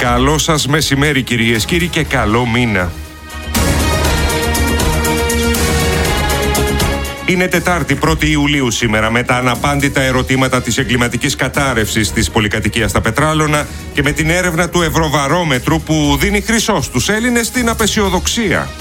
Καλό σας μεσημέρι κυρίες, κύριοι, και καλό μήνα. Είναι Τετάρτη, 1η Ιουλίου σήμερα, με τα αναπάντητα ερωτήματα της εγκληματικής κατάρρευσης της πολυκατοικίας στα Πετράλωνα και με την έρευνα του Ευρωβαρόμετρου που δίνει χρυσό στους Έλληνες στην απεσιοδοξία.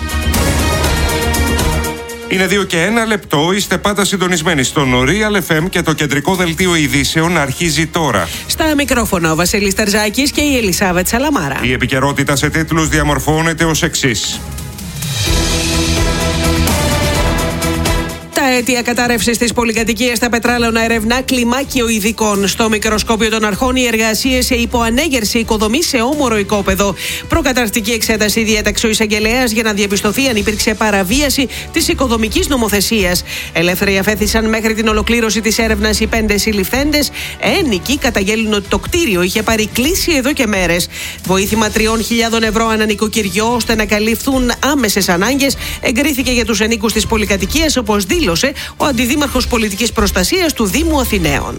Είναι 2 και 1 λεπτό, είστε πάντα συντονισμένοι στον Real FM και το κεντρικό δελτίο ειδήσεων αρχίζει τώρα. Στα μικρόφωνα ο Βασίλης Τερζάκης και η Ελισάβετ Σαλαμάρα. Η επικαιρότητα σε τίτλους διαμορφώνεται ως εξής. Τα αίτια κατάρρευσης της πολυκατοικίας στα Πετράλωνα ερευνά κλιμάκιο ειδικών. Στο μικροσκόπιο των αρχών, οι εργασίες σε υποανέγερση οικοδομή σε όμορο οικόπεδο. Προκαταρκτική εξέταση διέταξε ο εισαγγελέας για να διαπιστωθεί αν υπήρξε παραβίαση της οικοδομικής νομοθεσίας. Ελεύθεροι αφέθησαν μέχρι την ολοκλήρωση της έρευνας οι 5 συλληφθέντες. Ένικοι καταγγέλνουν ότι το κτίριο είχε πάρει κλίση εδώ και μέρες. Βοήθημα 3.000 ευρώ ανά νοικοκυριό ώστε να καλυφθούν άμεσες ανάγκες εγκρίθηκε για τους ενίκους της πολυκατοικίας, όπως δήλωσε ο Αντιδήμαρχος Πολιτικής Προστασίας του Δήμου Αθηναίων.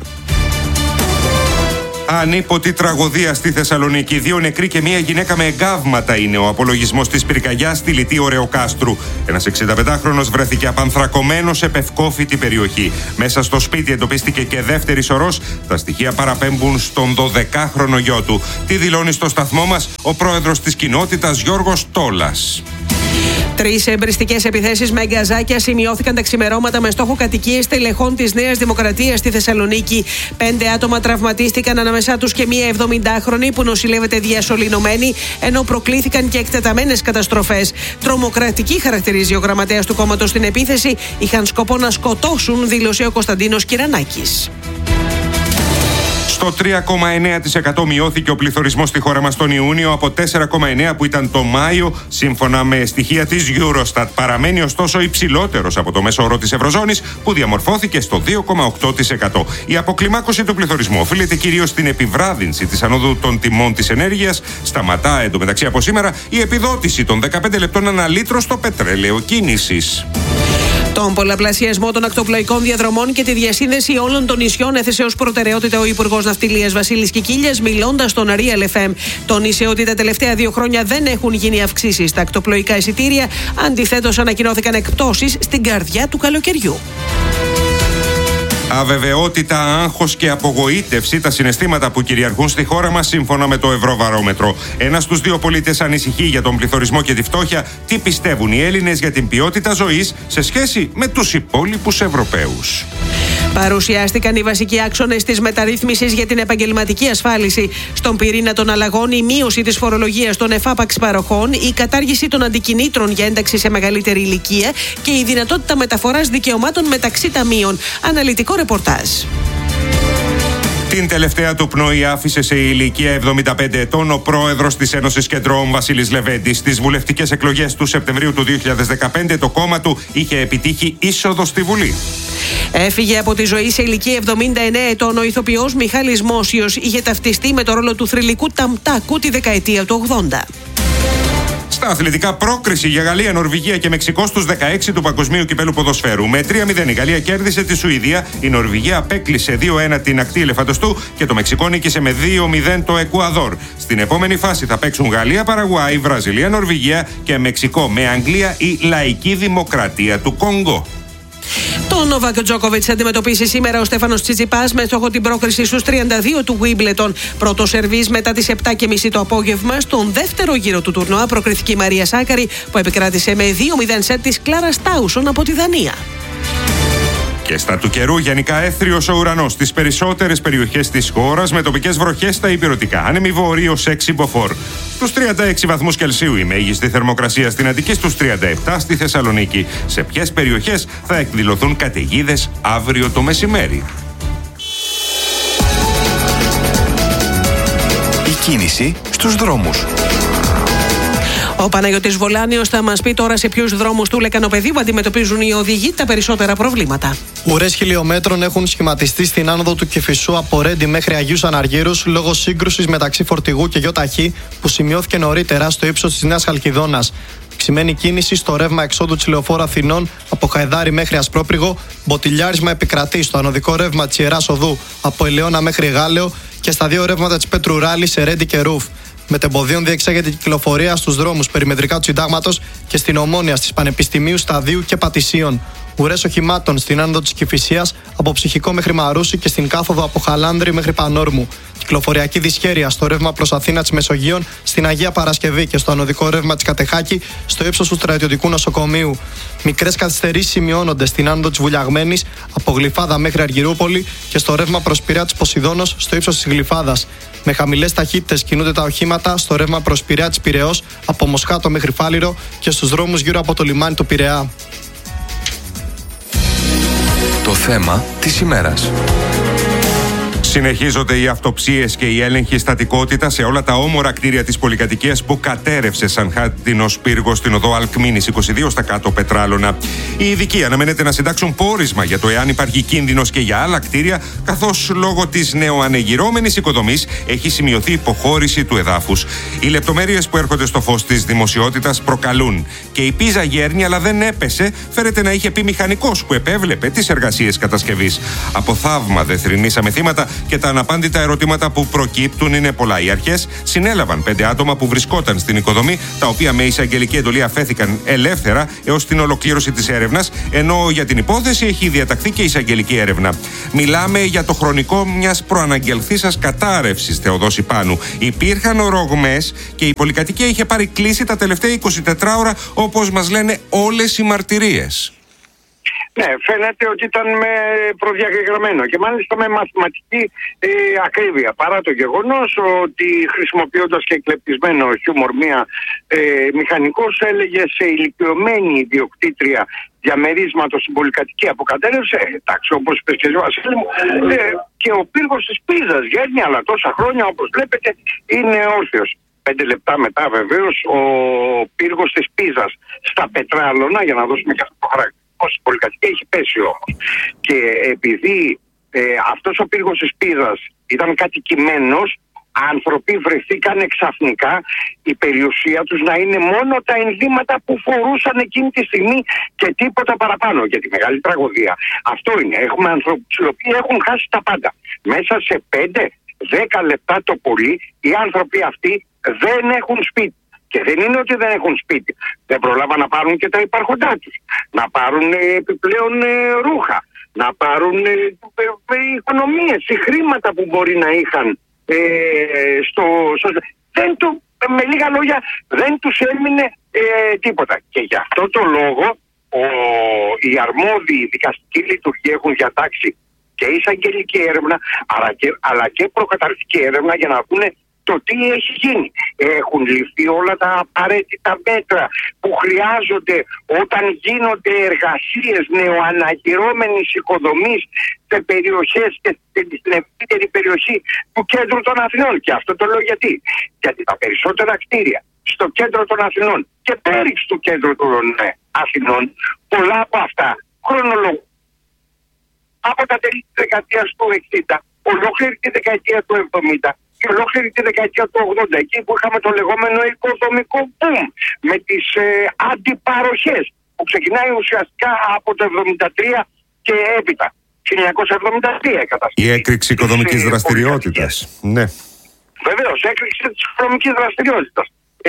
Ανίποτη τραγωδία στη Θεσσαλονίκη. 2 νεκροί και 1 γυναίκα με εγκάβματα είναι ο απολογισμός της πυρκαγιάς στη Λυτή Ωρεοκάστρου. Ένας 65χρονος βρέθηκε απανθρακωμένος σε πευκόφητη περιοχή. Μέσα στο σπίτι εντοπίστηκε και δεύτερη σωρός. Τα στοιχεία παραπέμπουν στον 12χρονο γιο του. Τι δηλώνει στο σταθμό μας ο πρόεδρος της κοινότητας Γιώργος Τόλας. 3 εμπριστικές επιθέσεις με γκαζάκια σημειώθηκαν τα ξημερώματα με στόχο κατοικίες τελεχών της Νέας Δημοκρατίας στη Θεσσαλονίκη. 5 άτομα τραυματίστηκαν, ανάμεσά τους και 1 70χρονη που νοσηλεύεται διασωληνωμένη, ενώ προκλήθηκαν και εκτεταμένες καταστροφές. Τρομοκρατική χαρακτηρίζει ο γραμματέας του κόμματος την επίθεση. Είχαν σκοπό να σκοτώσουν, δήλωσε ο Κωνσταντίνος Κυρανάκης. Στο 3,9% μειώθηκε ο πληθωρισμός στη χώρα μας τον Ιούνιο από 4,9% που ήταν το Μάιο, σύμφωνα με στοιχεία της Eurostat. Παραμένει ωστόσο υψηλότερος από το μέσο όρο της Ευρωζώνης που διαμορφώθηκε στο 2,8%. Η αποκλιμάκωση του πληθωρισμού οφείλεται κυρίως στην επιβράδυνση της ανόδου των τιμών της ενέργειας. Σταματά εντωμεταξύ από σήμερα η επιδότηση των 15 λεπτών ανά λίτρο στο πετρέλαιο κίνησης. Τον πολλαπλασιασμό των ακτοπλοϊκών διαδρομών και τη διασύνδεση όλων των νησιών έθεσε ως προτεραιότητα ο Υπουργός Ναυτιλίας Βασίλης Κικίλιας, μιλώντας στον Real FM. Τόνισε ότι τα τελευταία 2 χρόνια δεν έχουν γίνει αυξήσεις στα ακτοπλοϊκά εισιτήρια. Αντιθέτως, ανακοινώθηκαν εκπτώσεις στην καρδιά του καλοκαιριού. Αβεβαιότητα, άγχος και απογοήτευση, τα συναισθήματα που κυριαρχούν στη χώρα μας σύμφωνα με το Ευρωβαρόμετρο. 1 στους 2 πολίτες ανησυχεί για τον πληθωρισμό και τη φτώχεια. Τι πιστεύουν οι Έλληνες για την ποιότητα ζωής σε σχέση με τους υπόλοιπους Ευρωπαίους. Παρουσιάστηκαν οι βασικοί άξονες της μεταρρύθμισης για την επαγγελματική ασφάλιση. Στον πυρήνα των αλλαγών, η μείωση της φορολογίας των εφάπαξ παροχών, η κατάργηση των αντικινήτρων για ένταξη σε μεγαλύτερη ηλικία και η δυνατότητα μεταφοράς δικαιωμάτων μεταξύ ταμείων. Αναλυτικό ρεπορτάζ. Την τελευταία του πνοή άφησε σε ηλικία 75 ετών ο πρόεδρος της Ένωσης Κεντρώων Βασίλης Λεβέντης. Στις βουλευτικές εκλογές του Σεπτεμβρίου του 2015 το κόμμα του είχε επιτύχει είσοδο στη Βουλή. Έφυγε από τη ζωή σε ηλικία 79 ετών ο ηθοποιός Μιχάλης Μόσιος. Είχε ταυτιστεί με το ρόλο του θρυλικού Ταμτάκου τη δεκαετία του 80. Στα αθλητικά, πρόκριση για Γαλλία, Νορβηγία και Μεξικό στους 16 του Παγκοσμίου Κυπέλου Ποδοσφαίρου. Με 3-0 η Γαλλία κέρδισε τη Σουηδία, η Νορβηγία απέκλεισε 2-1 την ακτή Ελεφαντοστού και το Μεξικό νίκησε με 2-0 το Εκουαδόρ. Στην επόμενη φάση θα παίξουν Γαλλία, Παραγουάη, Βραζιλία, Νορβηγία και Μεξικό με Αγγλία ή Λαϊκή Δημοκρατία του Κονγκό. Τον Νοβάκ Τζόκοβιτς αντιμετωπίσει σήμερα ο Στέφανος Τσιτσιπάς με στόχο την πρόκριση στους 32 του Wimbledon. Πρώτο σερβίς μετά τις 7:30 το απόγευμα. Στον δεύτερο γύρο του τουρνουά προκριθήκε η Μαρία Σάκαρη που επικράτησε με 2-0 σετ της Κλάρα Στάουσον από τη Δανία. Και στα του καιρού, γενικά έθριος ο ουρανός στις περισσότερες περιοχές της χώρας με τοπικές βροχές στα ηπειρωτικά. Άνεμη βορείος 6 μποφόρ. Στους 36 βαθμούς Κελσίου η μέγιστη θερμοκρασία στην Αττική, στους 37 στη Θεσσαλονίκη. Σε ποιες περιοχές θα εκδηλωθούν καταιγίδες αύριο το μεσημέρι. Η κίνηση στους δρόμους. Ο Παναγιώτης Βολάνιος θα μας πει τώρα σε ποιους δρόμους του Λεκανοπεδίου αντιμετωπίζουν οι οδηγοί τα περισσότερα προβλήματα. Ουρές χιλιόμετρων έχουν σχηματιστεί στην άνοδο του Κηφισού από Ρέντι μέχρι Αγίους Αναργύρους λόγω σύγκρουσης μεταξύ φορτηγού και ΙΟΤΑΧΗ που σημειώθηκε νωρίτερα στο ύψος της Νέας Χαλκιδόνας. Αυξημένη κίνηση στο ρεύμα εξόδου της Λεωφόρου Αθηνών από Χαϊδάρι μέχρι Ασπρόπριγο. Μποτιλιάρισμα επικρατεί στο ανωδικό ρεύμα της Ιεράς Οδού από Ελαιώνα μέχρι Γάλεο και στα δύο ρεύματα της Πέτρου Ράλη σε Ρέντι και Ρούφ. Μετεμποδίων διεξάγεται η κυκλοφορία στους δρόμους περιμετρικά του Συντάγματος και στην Ομόνια, στις Πανεπιστημίου, Σταδίου και Πατησίων. Ουρές οχημάτων στην άνοδο της Κηφισίας από Ψυχικό μέχρι Μαρούσι και στην κάθοδο από Χαλάνδρη μέχρι Πανόρμου. Κυκλοφοριακή δυσχέρεια στο ρεύμα προς Αθήνα της Μεσογείων, στην Αγία Παρασκευή και στο ανωδικό ρεύμα της Κατεχάκη στο ύψος του Στρατιωτικού Νοσοκομείου. Μικρές καθυστερήσεις σημειώνονται στην άνοδο της Βουλιαγμένης από Γλυφάδα μέχρι Αργυρούπολη και στο ρεύμα προς Πειραιά της Ποσειδώνος στο ύψος της Γλυφάδας. Με χαμηλές ταχύτητες κινούνται τα οχήματα στο ρεύμα προς Πειραιά της Πειραιώς από Μοσχάτο μέχρι Φάληρο και στους δρόμους γύρω από το λιμάνι του Πειραιά. Το θέμα της ημέρας. Συνεχίζονται οι αυτοψίες και η έλεγχη στατικότητα σε όλα τα όμορα κτίρια της πολυκατοικίας που κατέρευσε σαν χάτινος πύργος στην οδό Αλκμίνης 22 στα κάτω Πετράλωνα. Οι ειδικοί αναμένεται να συντάξουν πόρισμα για το εάν υπάρχει κίνδυνος και για άλλα κτίρια, καθώς λόγω της νεοανεγυρώμενης οικοδομής έχει σημειωθεί υποχώρηση του εδάφους. Οι λεπτομέρειες που έρχονται στο φως της δημοσιότητας προκαλούν. Και η πίζα γέρνει, αλλά δεν έπεσε, φέρεται να είχε πει μηχανικός που επέβλεπε τις εργασίες κατασκευής. Από θαύμα δεν θρηνήσαμε θύματα. Και τα αναπάντητα ερωτήματα που προκύπτουν είναι πολλά. Οι αρχές συνέλαβαν 5 άτομα που βρισκόταν στην οικοδομή, τα οποία με εισαγγελική εντολή αφέθηκαν ελεύθερα έως την ολοκλήρωση της έρευνας, ενώ για την υπόθεση έχει διαταχθεί και εισαγγελική έρευνα. Μιλάμε για το χρονικό μιας προαναγγελθήσας κατάρρευσης, Θεοδόση Πάνου. Υπήρχαν ορογμές και η πολυκατοικία είχε πάρει κλίση τα τελευταία 24 ώρα, όπως μας λένε όλες οι μαρτυρίες. Ναι, φαίνεται ότι ήταν με προδιαγεγραμμένο και μάλιστα με μαθηματική ακρίβεια. Παρά το γεγονός ότι χρησιμοποιώντας και εκλεπτισμένο χιούμορ μία μηχανικός έλεγε σε ηλικιωμένη ιδιοκτήτρια διαμερίσματος στην πολυκατοικία που κατέρευσε, εντάξει, όπως είπες και ο Βασίλη μου, και ο πύργος της Πίζας γέρνει, αλλά τόσα χρόνια όπως βλέπετε είναι όρθιος. 5 λεπτά μετά βεβαίως ο πύργος της Πίζας στα Πετράλωνα, για να δώσουμε και αυτό το χαρακτήρα, η πολυκατοικία έχει πέσει όμως. Και επειδή αυτός ο πύργος της Πίζας ήταν κατοικημένος, άνθρωποι βρεθήκαν ξαφνικά η περιουσία τους να είναι μόνο τα ενδύματα που φορούσαν εκείνη τη στιγμή και τίποτα παραπάνω. Για τη μεγάλη τραγωδία αυτό είναι. Έχουμε ανθρώπους οι οποίοι έχουν χάσει τα πάντα. Μέσα σε 5-10 λεπτά το πολύ οι άνθρωποι αυτοί δεν έχουν σπίτι. Και δεν είναι ότι δεν έχουν σπίτι. Δεν προλάβαν να πάρουν και τα υπάρχοντά τους. Να πάρουν επιπλέον ρούχα. Να πάρουν οικονομίες ή χρήματα που μπορεί να είχαν με λίγα λόγια δεν τους έμεινε τίποτα. Και γι' αυτό το λόγο οι αρμόδιοι δικαστικοί λειτουργοί έχουν διατάξει και εισαγγελική έρευνα αλλά και προκαταρκτική έρευνα για να πούνε το τι έχει γίνει. Έχουν ληφθεί όλα τα απαραίτητα μέτρα που χρειάζονται όταν γίνονται εργασίες νεοαναγυρώμενης οικοδομής σε περιοχές και στην ευρύτερη περιοχή του κέντρου των Αθηνών. Και αυτό το λέω γιατί τα περισσότερα κτίρια στο κέντρο των Αθηνών και πέριξ του κέντρου των Αθηνών, πολλά από αυτά χρονολογούν από τα τέλη της δεκαετίας του 60, ολόκληρη τη δεκαετία του 70 και ολόκληρη τη δεκαετία του 80, εκεί που είχαμε το λεγόμενο οικοδομικό boom με τις αντιπαροχές που ξεκινάει ουσιαστικά από το 73 και έπειτα. 1973 καταστροφή. Η έκρηξη οικοδομικής δραστηριότητας. Ναι. Βεβαίως, έκρηξη της οικοδομικής δραστηριότητας.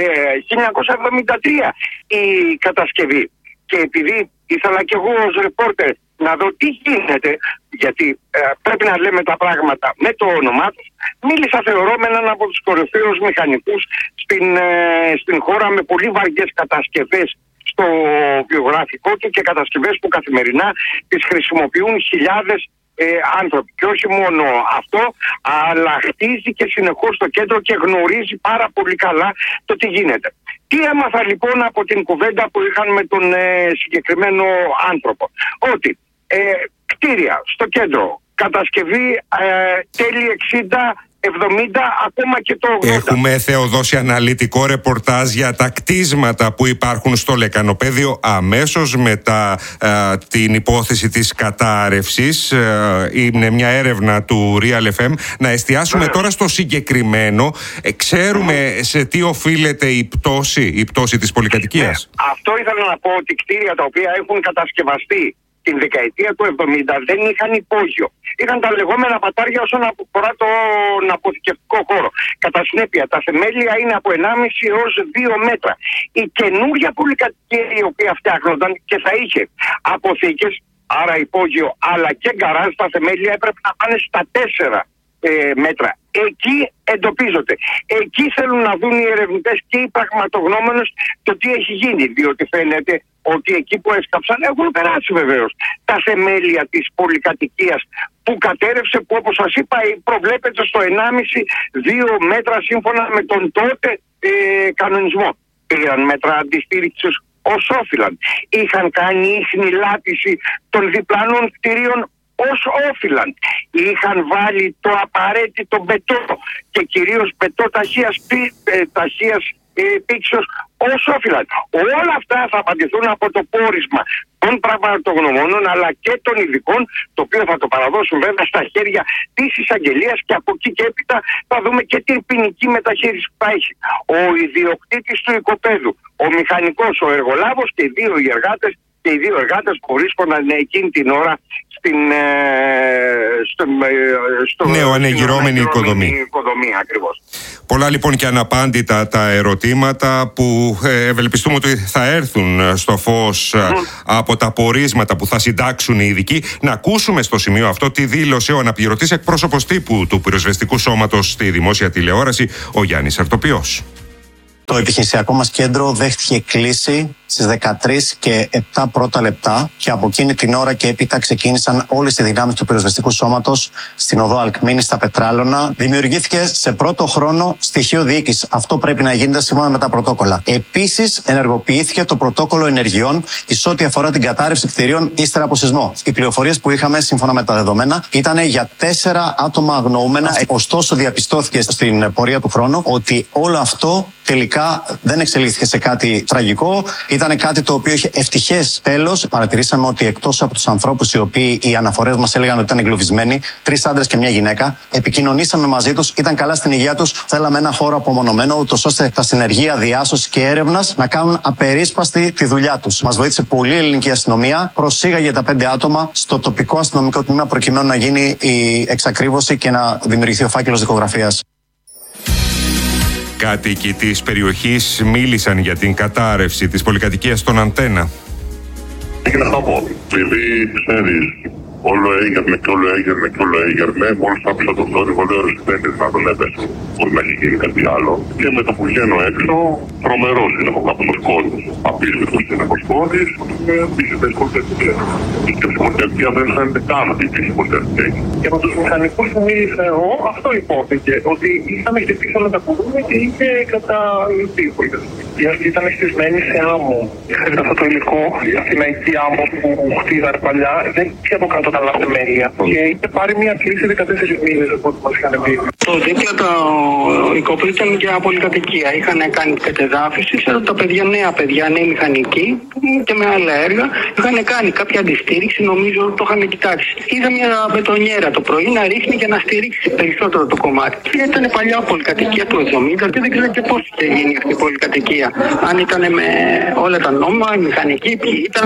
1973 η κατασκευή. Και επειδή ήθελα κι εγώ ως ρεπόρτερ να δω τι γίνεται, γιατί πρέπει να λέμε τα πράγματα με το όνομά τους, μίλησα θεωρώ με έναν από τους κορυφαίους μηχανικούς στην χώρα με πολύ βαριές κατασκευές στο βιογραφικό του και κατασκευές που καθημερινά τις χρησιμοποιούν χιλιάδες άνθρωποι. Και όχι μόνο αυτό, αλλά χτίζει και συνεχώς στο κέντρο και γνωρίζει πάρα πολύ καλά το τι γίνεται. Τι έμαθα λοιπόν από την κουβέντα που είχαν με τον συγκεκριμένο άνθρωπο? Ότι κτίρια στο κέντρο, κατασκευή τέλη 60, 70, ακόμα και το 80. Έχουμε, Θεοδόση, αναλυτικό ρεπορτάζ για τα κτίσματα που υπάρχουν στο Λεκανοπαίδιο αμέσως μετά την υπόθεση της κατάρρευσης. Είναι μια έρευνα του Real FM. Να εστιάσουμε τώρα στο συγκεκριμένο. Ξέρουμε σε τι οφείλεται η πτώση της πολυκατοικίας. Αυτό ήθελα να πω, ότι κτίρια τα οποία έχουν κατασκευαστεί την δεκαετία του 70 δεν είχαν υπόγειο. Είχαν τα λεγόμενα πατάρια όσον αφορά τον αποθηκευτικό χώρο. Κατά συνέπεια, τα θεμέλια είναι από 1,5 έως 2 μέτρα. Η καινούργια πολυκατοικία η οποία φτιάχνονταν και θα είχε αποθήκες, άρα υπόγειο, αλλά και γκαράζ, τα θεμέλια έπρεπε να πάνε στα 4 μέτρα. Εκεί εντοπίζονται. Εκεί θέλουν να δουν οι ερευνητές και οι πραγματογνώμονες το τι έχει γίνει. Διότι φαίνεται ότι εκεί που έσκαψαν έχουν περάσει βεβαίως τα θεμέλια της πολυκατοικίας που κατέρευσε, που όπως σας είπα προβλέπεται στο 1,5-2 μέτρα σύμφωνα με τον τότε κανονισμό. Πήραν μέτρα αντιστήριξης ως όφυλαν. Είχαν κάνει ίχνη λάτιση των διπλανών κτηρίων ως όφυλαν. Είχαν βάλει το απαραίτητο μπετό και κυρίως μπετό ταχείας πήξεως ως όφυλαν. Όλα αυτά θα απαντηθούν από το πόρισμα των πραγματογνωμόνων αλλά και των ειδικών, το οποίο θα το παραδώσουν βέβαια στα χέρια της εισαγγελίας, και από εκεί και έπειτα θα δούμε και την ποινική μεταχείριση που θα έχει ο ιδιοκτήτης του οικοπαίδου, ο μηχανικός, ο εργολάβος και οι δύο εργάτες που βρίσκονταν εκείνη την ώρα στο νεοανεγυρώμενη οικοδομή ακριβώς. Πολλά λοιπόν και αναπάντητα τα ερωτήματα που ευελπιστούμε ότι θα έρθουν στο φως από τα πορίσματα που θα συντάξουν οι ειδικοί. Να ακούσουμε στο σημείο αυτό τη δήλωσε ο αναπληρωτής εκπρόσωπος τύπου του πυροσβεστικού σώματος στη δημόσια τηλεόραση, ο Γιάννης Αρτοπιός. Το επιχειρησιακό μας κέντρο δέχτηκε κλήση στις 13 και 7 πρώτα λεπτά και από εκείνη την ώρα και έπειτα ξεκίνησαν όλες οι δυνάμεις του πυροσβεστικού σώματος στην οδό Αλκμήνης στα Πετράλωνα. Δημιουργήθηκε σε πρώτο χρόνο στοιχείο διοίκηση. Αυτό πρέπει να γίνεται σύμφωνα με τα πρωτόκολλα. Επίσης, ενεργοποιήθηκε το πρωτόκολλο ενεργειών εις ό,τι αφορά την κατάρρευση κτηρίων ύστερα από σεισμό. Οι πληροφορίες που είχαμε σύμφωνα με τα δεδομένα ήταν για 4 άτομα αγνοούμενα. Ωστόσο, διαπιστώθηκε στην πορεία του χρόνου ότι όλο αυτό τελικά δεν εξελίχθηκε σε κάτι τραγικό. Ήταν κάτι το οποίο είχε ευτυχές τέλος. Παρατηρήσαμε ότι εκτός από τους ανθρώπους οι οποίοι οι αναφορές μας έλεγαν ότι ήταν εγκλωβισμένοι, 3 άντρες και μια γυναίκα, επικοινωνήσαμε μαζί τους, ήταν καλά στην υγεία τους. Θέλαμε ένα χώρο απομονωμένο, ούτως ώστε τα συνεργεία διάσωσης και έρευνας να κάνουν απερίσπαστη τη δουλειά τους. Μας βοήθησε πολύ η ελληνική αστυνομία. Προσήγαγε τα 5 άτομα στο τοπικό αστυνομικό τμήμα προκειμένου να γίνει η εξακρίβωση και να δημιουργηθεί ο φάκελος δικογραφίας. Κάτοικοι της περιοχής μίλησαν για την κατάρρευση της πολυκατοικίας στον Αντένα. Έγινε χαμό, επειδή ξέρεις, όλο έγινε, μόλις άκουσα το θόρυβο, λέω ρεσιτέντες να τον έπεσε, μπορεί να έχει γίνει κάτι άλλο. Και με το που βγαίνω έξω, τρομερός είναι ο κάπως κόσμος. Απίστευτος είναι ο κόσμος, επίσης πολυκατοικία. Και στην πολυκατοικία δεν φαίνεται καν ότι υπήρχε πολυκατοικία. Και από τους μηχανικούς που μίλησα εγώ, αυτό υπόθηκε, ότι είχαμε χτυπήσει όλα τα κουδούνια και είχε καταληφθεί η πολυκατοικία. Ήταν χτισμένη σε άμμο. Ξέρετε αυτό το υλικό, η αθηναϊκή άμμο που χτίζανε παλιά, δεν είχε από κάτω τα θεμέλια. Και είχε πάρει μια κλίση 14 μήνες από ό,τι μας είχαν πει. Το δίπλα το οικόπεδο ήταν για πολυκατοικία. Είχαν κάνει κατεδάφιση, ξέρω τα παιδιά, νέα μηχανικοί και με άλλα έργα. Είχαν κάνει κάποια αντιστήριξη, νομίζω το είχαν κοιτάξει. Είδα μια μπετονιέρα το πρωί να ρίχνει για να στηρίξει περισσότερο το κομμάτι. Και ήταν παλιά πολυκατοικία του 70 και δεν ξέρω και πώς είχε γίνει αυτή η πολυκατοικία. Αν ήταν με όλα τα νόμια, οι μηχανικοί, ποιοι ήταν.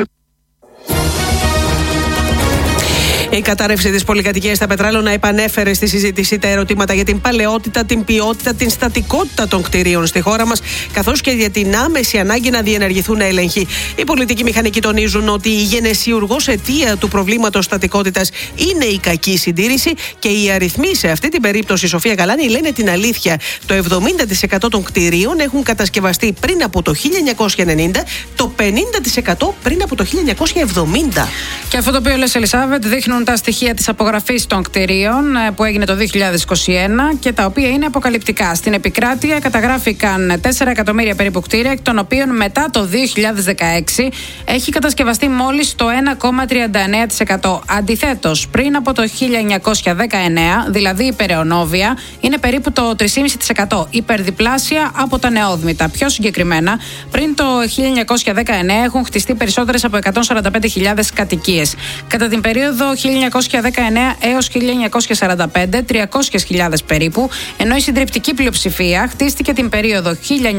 Η κατάρρευση της πολυκατοικίας στα Πετράλωνα επανέφερε στη συζήτηση τα ερωτήματα για την παλαιότητα, την ποιότητα, την στατικότητα των κτηρίων στη χώρα μας, καθώς και για την άμεση ανάγκη να διενεργηθούν έλεγχοι. Οι πολιτικοί μηχανικοί τονίζουν ότι η γενεσιουργός αιτία του προβλήματος στατικότητας είναι η κακή συντήρηση και οι αριθμοί σε αυτή την περίπτωση, Σοφία Γαλάνη, λένε την αλήθεια. Το 70% των κτηρίων έχουν κατασκευαστεί πριν από το 1990, το 50% πριν από το 1970. Και αυτό το οποίο λες, Ελισάβετ, δείχνουν τα στοιχεία της απογραφής των κτηρίων που έγινε το 2021 και τα οποία είναι αποκαλυπτικά. Στην επικράτεια καταγράφηκαν 4 εκατομμύρια περίπου κτίρια, εκ των οποίων μετά το 2016 έχει κατασκευαστεί μόλις το 1,39%. Αντιθέτως, πριν από το 1919, δηλαδή η Περαιονόβια, είναι περίπου το 3,5%, υπερδιπλάσια από τα νεόδμητα. Πιο συγκεκριμένα, πριν το 1919 έχουν χτιστεί περισσότερες από 145.000 κατοικίες. Κατά την περίοδο 1919 έως 1945, 300.000 περίπου, ενώ η συντριπτική πλειοψηφία χτίστηκε την περίοδο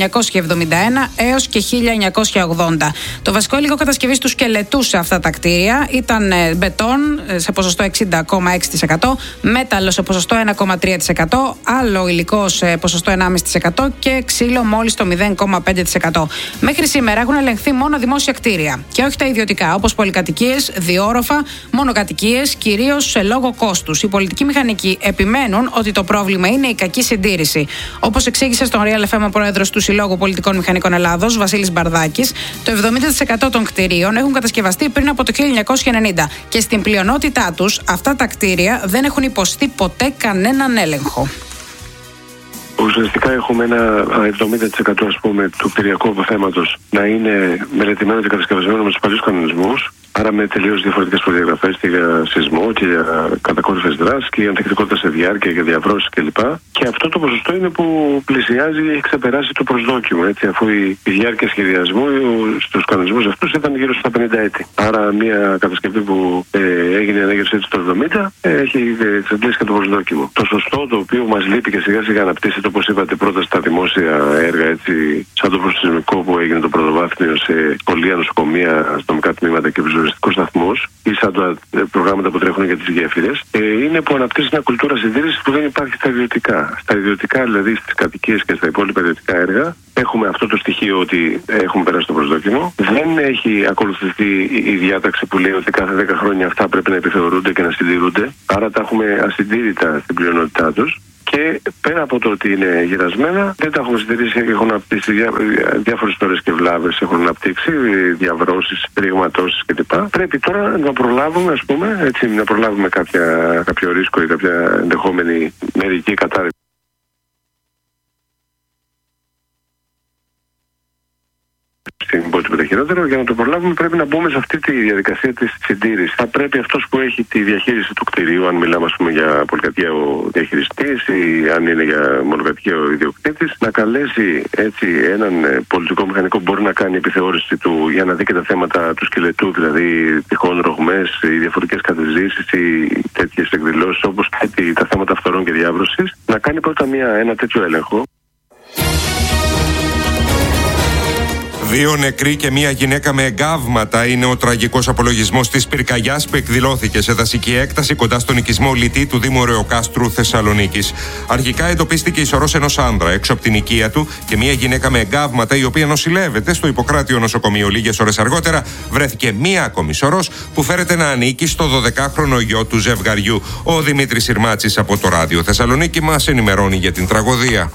1971 έως και 1980. Το βασικό υλικό κατασκευής του σκελετού σε αυτά τα κτίρια ήταν μπετόν σε ποσοστό 60,6%, μέταλλο σε ποσοστό 1,3%, άλλο υλικό σε ποσοστό 1,5% και ξύλο μόλις το 0,5%. Μέχρι σήμερα έχουν ελεγχθεί μόνο δημόσια κτίρια και όχι τα ιδιωτικά, όπως πολυκατοικίες, διόροφα, μονοκατοικίες, κυρίως λόγω κόστους. Οι πολιτικοί μηχανικοί επιμένουν ότι το πρόβλημα είναι η κακή συντήρηση. Όπως εξήγησε στον Real FM ο πρόεδρος του Συλλόγου Πολιτικών Μηχανικών Ελλάδος, Βασίλης Μπαρδάκης, το 70% των κτιρίων έχουν κατασκευαστεί πριν από το 1990 και στην πλειονότητά τους αυτά τα κτίρια δεν έχουν υποστεί ποτέ κανέναν έλεγχο. Ουσιαστικά έχουμε ένα 70% ας πούμε του κτηριακού αποθέματος να είναι μελετημένο και κατασκευασμένο με τους παλιούς κανονισμούς, άρα με τελείως διαφορετικές προδιαγραφές και για σεισμό και για κατακόρυφες δράσεις και για ανθεκτικότητα σε διάρκεια, για διαβρώσεις κλπ. Και αυτό το ποσοστό είναι που πλησιάζει ή έχει ξεπεράσει το προσδόκιμο, έτσι, αφού η διάρκεια σχεδιασμού στους κανονισμούς αυτούς ήταν γύρω στα 50 έτη. Άρα μια κατασκευή που έγινε ανέγερση έτσι το 70 έχει εξαντλήσει και το προσδόκιμο. Το σωστό το οποίο μας λείπει και σιγά σιγά αναπτύσσεται, όπως είπατε, πρώτα στα δημόσια έργα, έτσι, σαν το προσθεσμικό που έγινε το πρωτοβάθμιο σε σχολεία, νοσοκομεία, αστυνομικά τμήματα και βυζουριστικούς σταθμούς, ή σαν τα προγράμματα που τρέχουν για τις γέφυρες, είναι που αναπτύσσει μια κουλτούρα συντήρησης που δεν υπάρχει στα ιδιωτικά. Στα ιδιωτικά, δηλαδή στις κατοικίες και στα υπόλοιπα ιδιωτικά έργα, έχουμε αυτό το στοιχείο ότι έχουμε περάσει το προσδόκιμο. Δεν έχει ακολουθηθεί η διάταξη που λέει ότι κάθε 10 χρόνια αυτά πρέπει να επιθεωρούνται και να συντηρούνται. Άρα τα έχουμε ασυντήρητα στην πλειονότητά τους. Και πέρα από το ότι είναι γυρασμένα, δεν τα έχουμε συντηρήσει, έχουν αναπτύξει διάφορες ιστορίες και βλάβες, έχουν αναπτύξει διαβρώσεις, ρηγματώσεις κλπ. Πρέπει τώρα να προλάβουμε, ας πούμε, έτσι, να προλάβουμε κάποιο ρίσκο ή κάποια ενδεχόμενη μερική κατάρρευση. Στην πόλη χειρότερο, για να το προλάβουμε πρέπει να μπούμε σε αυτή τη διαδικασία της συντήρησης. Θα πρέπει αυτός που έχει τη διαχείριση του κτηρίου, αν μιλάμε ας πούμε για πολυκατοικία ο διαχειριστής ή αν είναι για μονοκατοικία ο ιδιοκτήτης, να καλέσει έτσι έναν πολιτικό μηχανικό που μπορεί να κάνει επιθεώρηση του για να δει και τα θέματα του σκελετού, δηλαδή τυχόν ρογμές ή διαφορετικές κατεζήσεις ή τέτοιες εκδηλώσεις όπως και τα θέματα φθορών και διάβρωσης, να κάνει πρώτα ένα τέτοιο έλεγχο. 2 νεκροί και μία γυναίκα με εγκάβματα είναι ο τραγικός απολογισμός της πυρκαγιάς που εκδηλώθηκε σε δασική έκταση κοντά στον οικισμό Λυτή του Δήμου Ρεοκάστρου Θεσσαλονίκης. Αρχικά εντοπίστηκε η σωρός ενός άνδρα έξω από την οικία του και μία γυναίκα με εγκάβματα η οποία νοσηλεύεται στο Ιπποκράτιο νοσοκομείο. Λίγες ώρες αργότερα βρέθηκε μία ακόμη σωρός που φέρεται να ανήκει στο 12χρονο γιο του ζευγαριού. Ο Δημήτρης Συρμάτσης από το Ράδιο Θεσσαλονίκη μας ενημερώνει για την τραγωδία.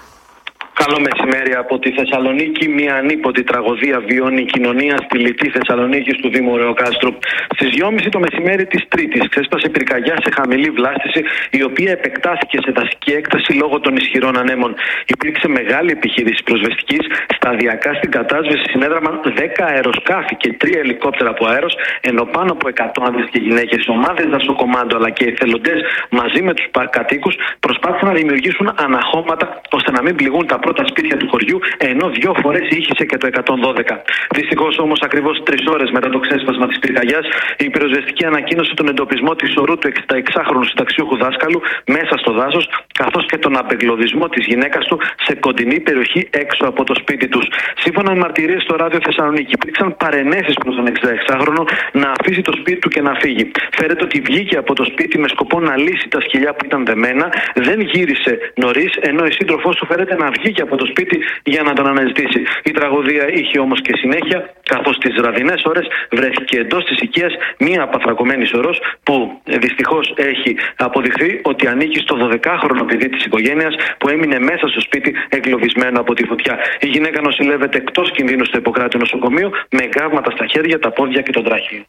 Καλό μεσημέρι από τη Θεσσαλονίκη. Μια ανίποτη τραγωδία βιώνει η κοινωνία στη Λυτή Θεσσαλονίκης του Δήμου Ρεοκάστρου. Στις 2:30 το μεσημέρι της Τρίτης ξέσπασε πυρκαγιά σε χαμηλή βλάστηση, η οποία επεκτάθηκε σε δασική έκταση λόγω των ισχυρών ανέμων. Υπήρξε μεγάλη επιχείρηση πυροσβεστικής. Σταδιακά στην κατάσβεση συνέδραμαν 10 αεροσκάφη και 3 ελικόπτερα από αέρος, ενώ πάνω από 100 άνδρες και γυναίκες, ομάδες δασοκομάντο αλλά και εθελοντές μαζί με τους κατοίκους προσπάθησαν να δημιουργήσουν αναχώματα ώστε να μην πληγούν τα πρώτα σπίτια του χωριού, ενώ 2 φορές ήχησε και το 112. Δυστυχώς όμως, ακριβώς 3 ώρες μετά το ξέσπασμα της πυρκαγιάς, η πυροσβεστική ανακοίνωσε τον εντοπισμό της σωρού του 66χρονου συνταξιούχου δάσκαλου μέσα στο δάσος, καθώς και τον απεγκλωβισμό της γυναίκας του σε κοντινή περιοχή έξω από το σπίτι τους. Σύμφωνα με μαρτυρίες στο Ράδιο Θεσσαλονίκη, υπήρξαν παρενέσεις προς τον 66χρονο να αφήσει το σπίτι του και να φύγει. Φέρεται ότι βγήκε από το σπίτι με σκοπό να λύσει τα σκυλιά που ήταν δεμένα, δεν γύρισε νωρίς, ενώ η σύντροφός του φέρεται να βγήκε από το σπίτι για να τον αναζητήσει. Η τραγωδία είχε όμως και συνέχεια, καθώς τις βραδινές ώρες βρέθηκε εντός της οικίας μία απαθρακωμένη σωρός που δυστυχώς έχει αποδειχθεί ότι ανήκει στο 12χρονο παιδί της οικογένειας που έμεινε μέσα στο σπίτι εγκλωβισμένο από τη φωτιά. Η γυναίκα νοσηλεύεται εκτός κινδύνου στο Ιπποκράτιο νοσοκομείο με εγκάβματα στα χέρια, τα πόδια και τον τράχιο.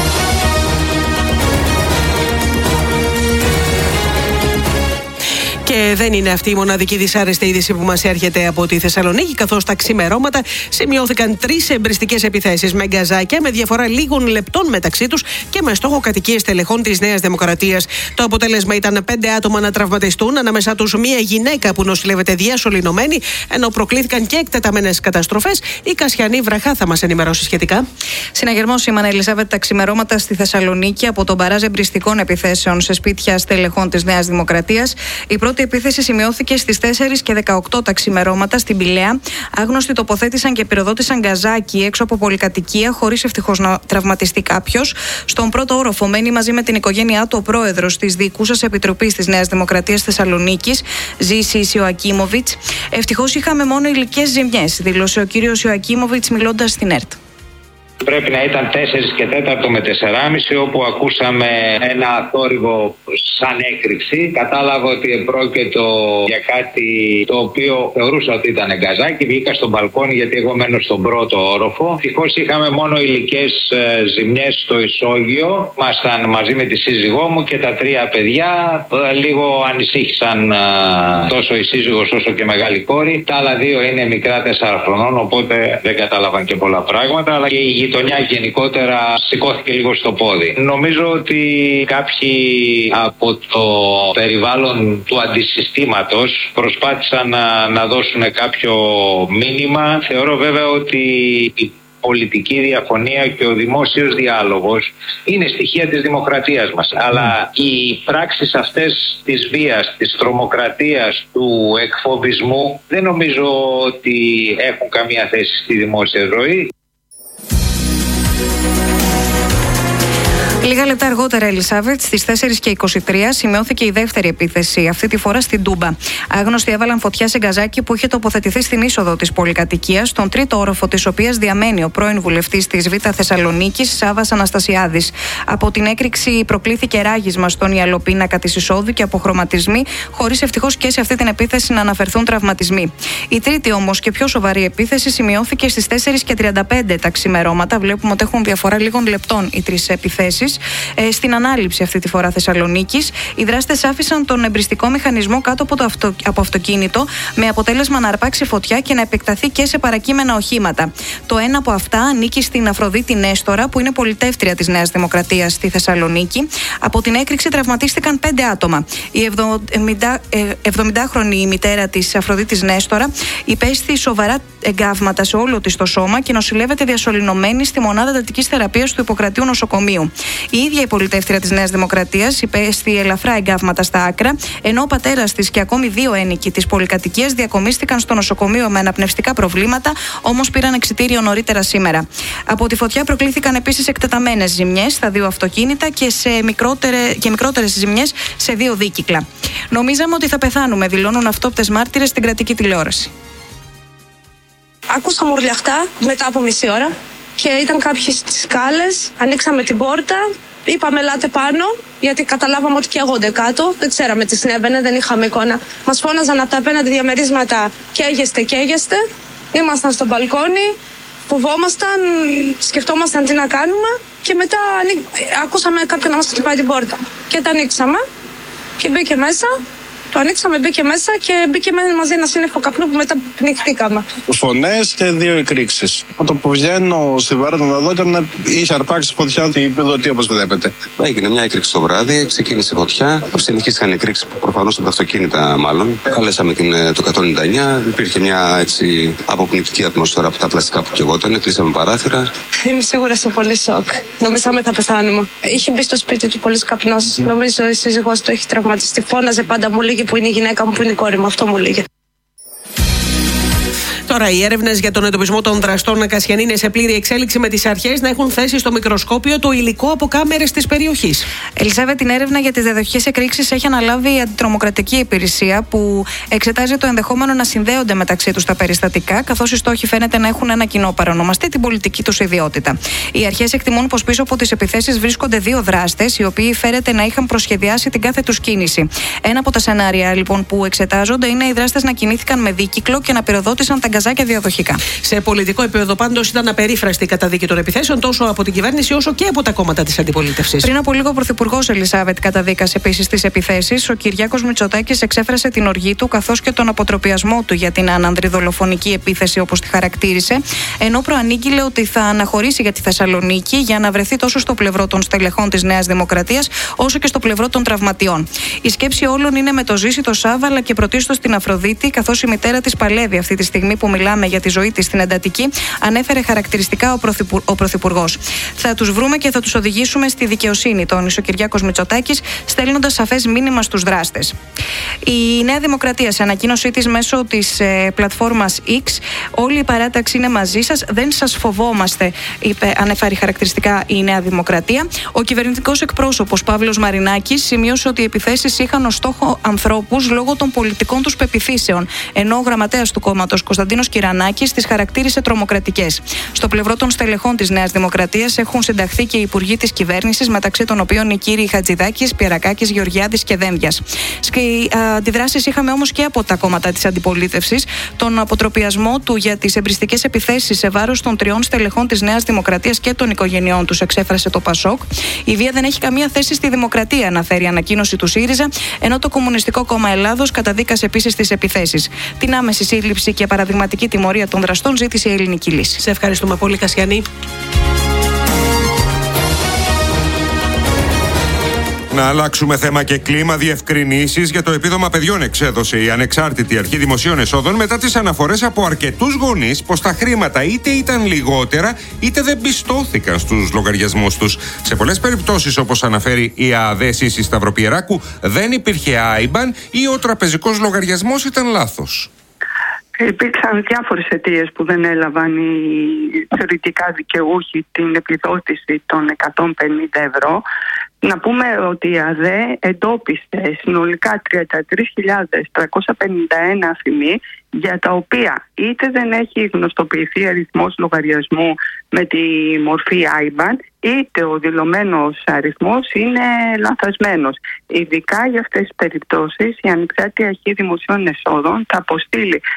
Και Και δεν είναι αυτή η μοναδική δυσάρεστη είδηση που μας έρχεται από τη Θεσσαλονίκη, καθώς τα ξημερώματα σημειώθηκαν 3 εμπριστικές επιθέσεις με γκαζάκια με διαφορά λίγων λεπτών μεταξύ τους και με στόχο κατοικίες τελεχών της Νέας Δημοκρατίας. Το αποτέλεσμα ήταν 5 άτομα να τραυματιστούν, ανάμεσά τους μία γυναίκα που νοσηλεύεται διασωληνωμένη, ενώ προκλήθηκαν και εκτεταμένες καταστροφές. Η Κασιανή Βραχά θα μας ενημερώσει σχετικά. Συναγερμό σήμανε, Ελισάβετ, τα ξημερώματα στη Θεσσαλονίκη από τον μπαράζ εμπριστικών επιθέσεων σε σπίτια στελεχών της Νέας Δημοκρατίας. Η πρώτη επίθεση σημειώθηκε στις 4 και 18 τα ξημερώματα στην Πηλαία. Άγνωστοι τοποθέτησαν και πυροδότησαν γκαζάκι έξω από πολυκατοικία, χωρίς ευτυχώς να τραυματιστεί κάποιος. Στον πρώτο όροφο μένει μαζί με την οικογένειά του ο πρόεδρος της Διοικούσας Επιτροπής της Νέας Δημοκρατίας Θεσσαλονίκης, Ζήσης Ιωακίμοβιτς. Ευτυχώς είχαμε μόνο υλικές ζημιές, δήλωσε ο κύριος Ιωακίμοβιτς μιλώντας στην ΕΡΤ. Πρέπει να ήταν 4 και 4 με 4,5, όπου ακούσαμε ένα θόρυβο σαν έκρηξη. Κατάλαβα ότι πρόκειτο για κάτι το οποίο θεωρούσα ότι ήταν γκαζάκι. Βγήκα στο μπαλκόνι, γιατί εγώ μένω στον πρώτο όροφο. Ευτυχώς είχαμε μόνο υλικές ζημιές στο ισόγειο. Ήμασταν μαζί με τη σύζυγό μου και τα 3 παιδιά. Λίγο ανησύχησαν τόσο η σύζυγος όσο και μεγάλη κόρη. Τα άλλα 2 είναι μικρά 4 χρονών, οπότε δεν κατάλαβαν και πολλά πράγματα. Αλλά και η γειτονιά γενικότερα σηκώθηκε λίγο στο πόδι. Νομίζω ότι κάποιοι από το περιβάλλον του αντισυστήματος προσπάθησαν να δώσουν κάποιο μήνυμα. Θεωρώ βέβαια ότι η πολιτική διαφωνία και ο δημόσιος διάλογος είναι στοιχεία της δημοκρατίας μας. Αλλά οι πράξεις αυτές της βίας, της τρομοκρατίας, του εκφοβισμού δεν νομίζω ότι έχουν καμία θέση στη δημόσια ζωή. Λίγα λεπτά αργότερα, Ελισάβετ, στις 4 και 23 σημειώθηκε η δεύτερη επίθεση, αυτή τη φορά στην Τούμπα. Άγνωστοι έβαλαν φωτιά σε γκαζάκι που είχε τοποθετηθεί στην είσοδο της πολυκατοικίας, στον τρίτο όροφο της οποίας διαμένει ο πρώην βουλευτής της Β' Θεσσαλονίκης, Σάββας Αναστασιάδης. Από την έκρηξη προκλήθηκε ράγισμα στον ιαλοπίνακα της εισόδου και αποχρωματισμοί, χωρίς ευτυχώς και σε αυτή την επίθεση να αναφερθούν τραυματισμοί. Η τρίτη όμως και πιο σοβαρή επίθεση σημειώθηκε στις 4 και 35 τα ξημερώματα. Βλέπουμε ότι έχουν διαφορά λίγων λεπτών οι 3 επιθέσεις. Στην ανάληψη αυτή τη φορά Θεσσαλονίκης, οι δράστες άφησαν τον εμπριστικό μηχανισμό κάτω από αυτοκίνητο, με αποτέλεσμα να αρπάξει φωτιά και να επεκταθεί και σε παρακείμενα οχήματα. Το ένα από αυτά ανήκει στην Αφροδίτη Νέστορα, που είναι πολιτεύτρια της Νέας Δημοκρατίας στη Θεσσαλονίκη. Από την έκρηξη τραυματίστηκαν 5 άτομα. Η 70χρονη μητέρα της Αφροδίτης Νέστορα υπέστη σοβαρά εγκάβματα σε όλο της το σώμα και νοσηλεύεται διασωληνωμένη στη μονάδα εντατικής θεραπείας του Ιπποκρατίου Νοσοκομείου. Η ίδια η πολιτεύτρια της Νέας Δημοκρατίας υπέστη ελαφρά εγκάβματα στα άκρα, ενώ ο πατέρας της και ακόμη 2 ένοικοι της πολυκατοικίας διακομίστηκαν στο νοσοκομείο με αναπνευστικά προβλήματα, όμως πήραν εξιτήριο νωρίτερα σήμερα. Από τη φωτιά προκλήθηκαν επίσης εκτεταμένες ζημιές στα 2 αυτοκίνητα και μικρότερες ζημιές σε 2 δίκυκλα. Νομίζαμε ότι θα πεθάνουμε, δηλώνουν αυτόπτες μάρτυρες στην κρατική τηλεόραση. Ακούσαμε ουρλιαχτά μετά από μισή ώρα. Και ήταν κάποιες στις σκάλες, ανοίξαμε την πόρτα, είπαμε ελάτε πάνω, γιατί καταλάβαμε ότι καίγονται κάτω, δεν ξέραμε τι συνέβαινε, δεν είχαμε εικόνα. Μας φώναζαν από τα απέναντι διαμερίσματα καίγεστε, ήμασταν στο μπαλκόνι, φοβόμασταν, σκεφτόμασταν τι να κάνουμε και μετά ακούσαμε κάποιον να μας χτυπάει την πόρτα. Και τα ανοίξαμε και μπήκε μέσα. Το ανοίξαμε, μπήκε μέσα και μπήκε μαζί ένα σύννεφο καπνού που μετά πνιχτήκαμε. Φωνές και 2 εκρήξεις. Από το που βγαίνω στη βάρα των δαδόκων είχε αρπάξει φωτιά την υπηδωτή, όπως βλέπετε. Έγινε μια έκρηξη το βράδυ, ξεκίνησε φωτιά. Συνεχίστηκαν εκρήξεις προφανώς από τα αυτοκίνητα, μάλλον. Καλέσαμε το 199. Υπήρχε μια έτσι αποπνικτική ατμόσφαιρα από τα πλαστικά που καιγόταν. Κλείσαμε παράθυρα. Είμαι σίγουρα σε πολύ σοκ. Νομίζαμε θα πεθάνουμε. Είχε μπει στο σπίτι του πολύ καπνός. Νομίζω η σύζυγός του έχει τραυματιστεί. Φώναζε πάντα, μου λέγε που είναι η γυναίκα μου, που είναι η κόρη μου. Αυτό μου λέγε. Τώρα, οι έρευνες για τον εντοπισμό των δραστών Κασιανή είναι σε πλήρη εξέλιξη, με τις αρχές να έχουν θέσει στο μικροσκόπιο το υλικό από κάμερες της περιοχής. Ελισάβετ, την έρευνα για τις διαδοχικές εκρήξεις έχει αναλάβει η Αντιτρομοκρατική Υπηρεσία, που εξετάζει το ενδεχόμενο να συνδέονται μεταξύ τους τα περιστατικά, καθώς οι στόχοι φαίνεται να έχουν ένα κοινό παρονομαστή, την πολιτική τους ιδιότητα. Οι αρχές εκτιμούν πως πίσω από τις επιθέσεις βρίσκονται 2 δράστες, οι οποίοι φαίνεται να είχαν προσχεδιάσει την κάθε τους κίνηση. Ένα από τα σενάρια λοιπόν που εξετάζονται είναι οι δράστες να κινήθηκαν με δίκυκλο και να πυροδότησαν τα γκαζάκια διαδοχικά. Σε πολιτικό επίπεδο, πάντως, ήταν απερίφραστη η καταδίκη των επιθέσεων τόσο από την κυβέρνηση όσο και από τα κόμματα της αντιπολίτευσης. Πριν από λίγο, ο Πρωθυπουργός Ελισάβετ καταδίκασε επίσης τις επιθέσεις. Ο Κυριάκος Μητσοτάκης εξέφρασε την οργή του καθώς και τον αποτροπιασμό του για την άνανδρη δολοφονική επίθεση, όπως τη χαρακτήρισε, ενώ προανήγγειλε ότι θα αναχωρήσει για τη Θεσσαλονίκη για να βρεθεί τόσο στο πλευρό των στελεχών της Νέας Δημοκρατίας όσο και στο πλευρό των τραυματιών. Η σκέψη όλων είναι με το Ζήση, το Σάβα αλλά και πρωτίστως την Αφροδίτη, καθώς η μητέρα της παλεύει αυτή τη στιγμή που μιλάμε για τη ζωή της στην εντατική, ανέφερε χαρακτηριστικά ο Πρωθυπουργός. Θα τους βρούμε και θα τους οδηγήσουμε στη δικαιοσύνη, τόνισε ο Κυριάκος Μητσοτάκης, στέλνοντας σαφές μήνυμα στους δράστες. Η Νέα Δημοκρατία, σε ανακοίνωσή της μέσω της πλατφόρμας X, όλη η παράταξη είναι μαζί σας, δεν σας φοβόμαστε, ανέφερε χαρακτηριστικά η Νέα Δημοκρατία. Ο κυβερνητικός εκπρόσωπος Παύλος Μαρινάκης σημείωσε ότι οι επιθέσεις είχαν ως στόχο ανθρώπους λόγω των πολιτικών τους πεποιθήσεων, ενώ ο γραμματέας του κόμματος Κωνσταντίνος Κυρανάκης τις χαρακτήρισε τρομοκρατικές. Στο πλευρό των στελεχών της Νέας Δημοκρατίας έχουν συνταχθεί και οι υπουργοί της κυβέρνησης, μεταξύ των οποίων οι κύριοι Χατζηδάκης, Πιερακάκης, Γεωργιάδης και Δένδιας. Αντιδράσεις είχαμε όμως και από τα κόμματα της αντιπολίτευσης. Τον αποτροπιασμό του για τις εμπριστικές επιθέσεις σε βάρος των 3 στελεχών της Νέας Δημοκρατίας και των οικογενειών τους εξέφρασε το ΠΑΣΟΚ. Η βία δεν έχει καμία θέση στη δημοκρατία, αναφέρει η ανακοίνωση του ΣΥΡΙΖΑ, ενώ το Κομμουνιστικό Κόμμα Ελλάδος καταδίκασε επίσης τις επιθέσεις. Την άμεση σύλληψη και παραδειγματική τιμωρία των δραστών ζήτησε η ελληνική λύση. Σε ευχαριστούμε πολύ, Κασιανή. Να αλλάξουμε θέμα και κλίμα. Διευκρινήσεις για το επίδομα παιδιών εξέδωσε η Ανεξάρτητη Αρχή Δημοσίων Εσόδων μετά τις αναφορές από αρκετούς γονείς πως τα χρήματα είτε ήταν λιγότερα είτε δεν πιστώθηκαν στους λογαριασμούς τους. Σε πολλές περιπτώσεις, όπως αναφέρει η ΑΑΔ Σύση Σταυροπιεράκου, δεν υπήρχε IBAN ή ο τραπεζικός λογαριασμός ήταν λάθος. Υπήρξαν διάφορες αιτίες που δεν έλαβαν οι θεωρητικά δικαιούχοι την επιδότηση των 150 ευρώ. Να πούμε ότι η ΑΔΕ εντόπισε συνολικά 33.351 αφημί, για τα οποία είτε δεν έχει γνωστοποιηθεί αριθμός λογαριασμού με τη μορφή IBAN, είτε ο δηλωμένος αριθμός είναι λανθασμένος. Ειδικά για αυτές τις περιπτώσεις, η Ανεξάρτητη Αρχή Δημοσίων Εσόδων θα αποστείλει